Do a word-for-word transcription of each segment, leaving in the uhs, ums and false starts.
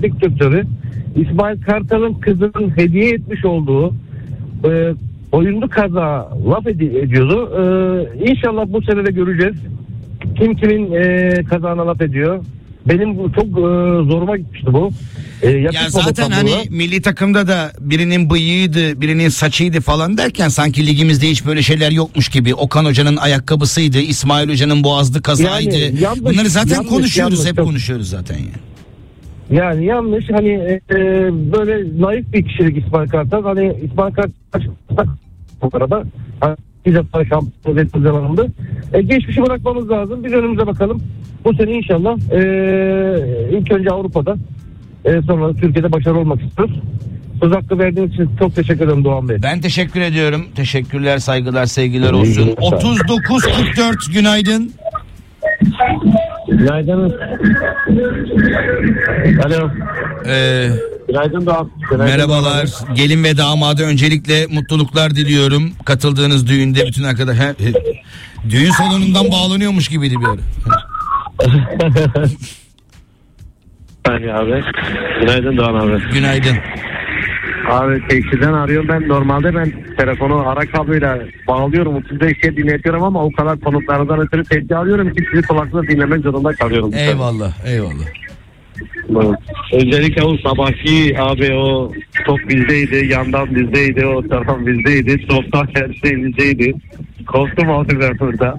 teknik direktörü İsmail Kartal'ın kızının hediye etmiş olduğu e, oyunlu kaza laf ed- ediyordu. E, İnşallah bu sene de göreceğiz. Kim kimin e, kazağına laf ediyor. Benim bu çok e, zoruma gitmişti bu. E, Ya zaten hani milli takımda da birinin bıyığıydı, birinin saçıydı falan derken sanki ligimizde hiç böyle şeyler yokmuş gibi. Okan Hoca'nın ayakkabısıydı, İsmail Hoca'nın boğazlı kazaydı. Yani yanlış, Bunları zaten yanlış, konuşuyoruz, yanlış, hep çok... konuşuyoruz zaten yani. Yani yanlış hani e, böyle naif bir kişilik İsmail Kartal. Hani İsmail Kartal bu arada hani, bir defa şampiyon zamanında. E, geçmişi bırakmamız lazım. Biz önümüze bakalım. Bu sene inşallah e, ilk önce Avrupa'da e, sonra Türkiye'de başarılı olmak istiyoruz. Söz hakkı verdiğiniz için çok teşekkür ederim Doğan Bey. Ben teşekkür ediyorum. Teşekkürler, saygılar, sevgiler olsun. otuz dokuz kırk dört günaydın. Günaydın. Alo. Ee, Günaydın Doğan. Günaydın merhabalar. Doğan. Gelin ve damada öncelikle mutluluklar diliyorum. Katıldığınız düğünde bütün arkadaşlar düğün salonundan bağlanıyormuş gibiydi bir ara. Yani abi. Günaydın Doğan abi. Günaydın. Abi tekstilden arıyorum ben. Normalde ben telefonu ara kabloyla bağlıyorum. otuz beş şey dinletiyorum ama o kadar konuklardan ötürü tepki alıyorum ki sizi kulaklıkla dinlemek zorunda kalıyorum. Eyvallah, eyvallah. Evet. Özellikle o sabahki abi o top bizdeydi, yandan bizdeydi, o taraf bizdeydi, toptan her şey bizdeydi. Korktum aldım ben burada.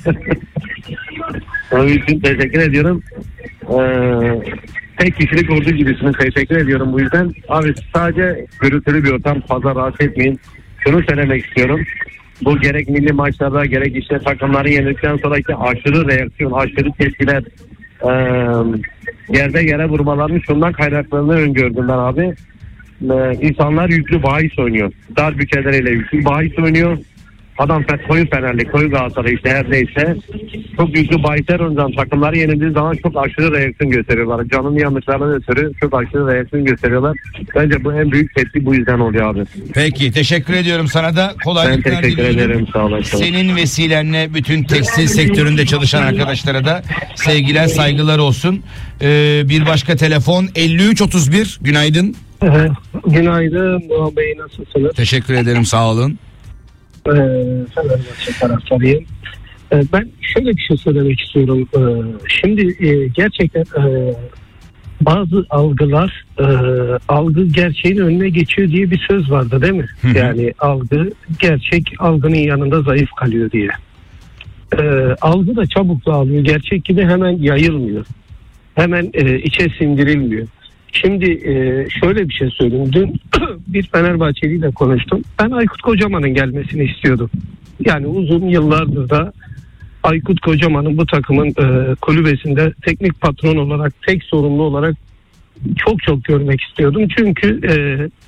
Onun için teşekkür ediyorum. Ee, tek kişilik ordu gibisiniz. Teşekkür ediyorum bu yüzden. Abi sadece gürültülü bir ortam, fazla rahatsız etmeyin. Şunu söylemek istiyorum. Bu gerek milli maçlarda gerek işte takımları yenildikten sonraki aşırı reaksiyon, aşırı tepkiler, e, yerde yere vurmaların şundan kaynaklandığını öngördüm ben abi. E, insanlar yüklü bahis oynuyor. Dar bütçeleriyle yüklü bahis oynuyor. Adam koyu Fenerli, koyu Galatasaray işte her neyse. Çok yüklü bahisler oynayan takımları yenildiği zaman çok aşırı reaksiyon gösteriyorlar. Canın yanlışlarına ötürü çok aşırı reaksiyon gösteriyorlar. Bence bu en büyük tepki bu yüzden oluyor abi. Peki teşekkür ediyorum sana da. Kolaylıklar ben teşekkür diliyorum. ederim. Sağ olasın. Senin vesilenle bütün tekstil sektöründe çalışan arkadaşlara da sevgiler saygılar olsun. Ee, bir başka telefon elli üç otuz bir günaydın. Evet. Günaydın Doğan Bey, nasılsınız? Teşekkür ederim, sağ olun. Ee, Fenerbahçe taraftarıyım. Ee, ben şöyle bir şey söylemek istiyorum. Ee, şimdi e, gerçekten e, bazı algılar e, algı gerçeğin önüne geçiyor diye bir söz vardı değil mi? Hı hı. Yani algı gerçek algının yanında zayıf kalıyor diye. Ee, algı da çabuk dağılıyor. Gerçek gibi hemen yayılmıyor. Hemen e, içe sindirilmiyor. Şimdi e, şöyle bir şey söyleyeyim. Dün bir Fenerbahçeliyle konuştum. Ben Aykut Kocaman'ın gelmesini istiyordum. Yani uzun yıllardır da Aykut Kocaman'ın bu takımın e, kulübesinde teknik patron olarak, tek sorumlu olarak çok çok görmek istiyordum. Çünkü e,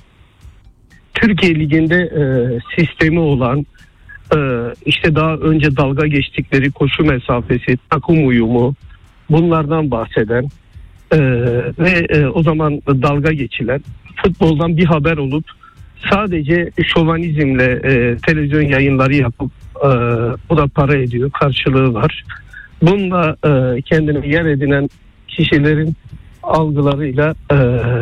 Türkiye Ligi'nde e, sistemi olan, e, işte daha önce dalga geçtikleri koşu mesafesi, takım uyumu, bunlardan bahseden, Ee, ve e, o zaman dalga geçilen, futboldan bir haber olup sadece şovanizmle e, televizyon yayınları yapıp e, bu da para ediyor, karşılığı var. Bununla e, kendine yer edinen kişilerin algılarıyla e,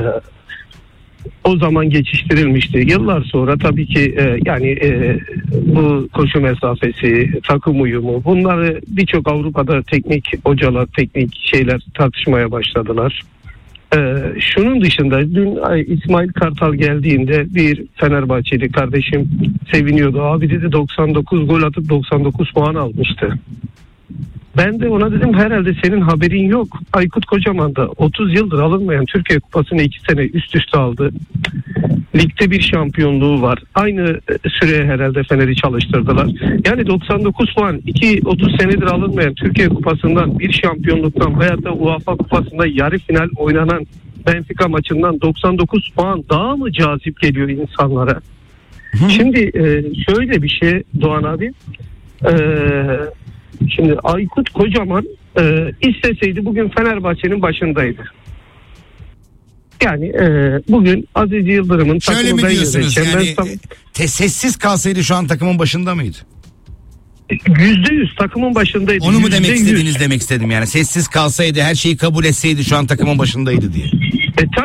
o zaman geçiştirilmişti. Yıllar sonra tabii ki e, yani e, bu koşu mesafesi, takım uyumu, bunları birçok Avrupa'da teknik hocalar, teknik şeyler tartışmaya başladılar. E, şunun dışında dün İsmail Kartal geldiğinde bir Fenerbahçeli kardeşim seviniyordu. Abi dedi doksan dokuz gol atıp doksan dokuz puan almıştı. Ben de ona dedim herhalde senin haberin yok. Aykut Kocaman da otuz yıldır alınmayan Türkiye Kupası'nı iki sene üst üste aldı. Ligde bir şampiyonluğu var. Aynı süreye herhalde Fener'i çalıştırdılar. Yani doksan dokuz puan, iki otuz senedir alınmayan Türkiye Kupası'ndan, bir şampiyonluktan veya da UEFA Kupası'nda yarı final oynanan Benfica maçından doksan dokuz puan daha mı cazip geliyor insanlara? Hı. Şimdi şöyle bir şey Doğan abi. Eee Şimdi Aykut Kocaman e, isteseydi bugün Fenerbahçe'nin başındaydı. Yani e, bugün Aziz Yıldırım'ın şöyle mi diyorsunuz yani tam, te- sessiz kalsaydı şu an takımın başında mıydı? Yüzde yüz takımın başındaydı. Onu mu demek yüz. istediğiniz demek istedim yani. Sessiz kalsaydı, her şeyi kabul etseydi şu an takımın başındaydı diye. E tabii